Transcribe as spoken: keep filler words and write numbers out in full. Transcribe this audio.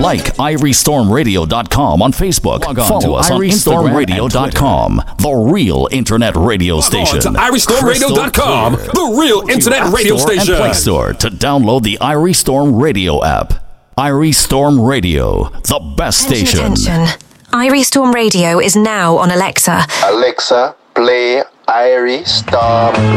Like irie storm radio dot com on Facebook. Log on Follow us on irie storm radio dot com, the real internet radio station. Log on to irie storm radio dot com, the real internet radio station. And Play Store to download the Irie Storm Radio app. Irie Storm Radio, the best station. Attention. Irie Storm Radio is now on Alexa. Alexa, play Irie Storm